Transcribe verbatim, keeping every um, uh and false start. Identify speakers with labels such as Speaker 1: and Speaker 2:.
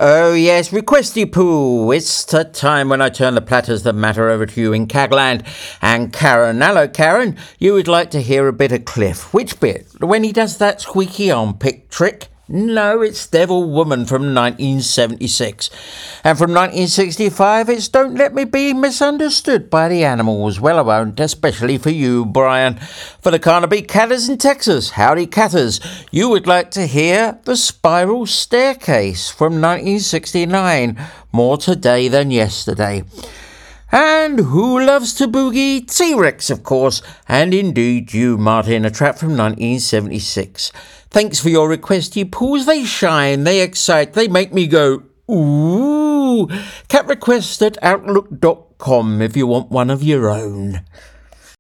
Speaker 1: Oh yes, requesty poo. It's the time when I turn the platters that matter over to you in Cagland and Karen. Hello, Karen. You would like to hear a bit of Cliff. Which bit? When he does that squeaky armpit trick? No, it's Devil Woman from nineteen seventy-six. And from nineteen sixty-five, it's Don't Let Me Be Misunderstood by the Animals. Well, I won't, especially for you, Brian. For the Carnaby Catters in Texas. Howdy, Catters. You would like to hear The Spiral Staircase from nineteen sixty-nine. More today than yesterday. And Who Loves to Boogie? T-Rex, of course. And indeed you, Martin, a track from nineteen seventy-six. Thanks for your request, you pools. They shine, they excite, they make me go, ooh. Cat request at outlook dot com if you want one of your own.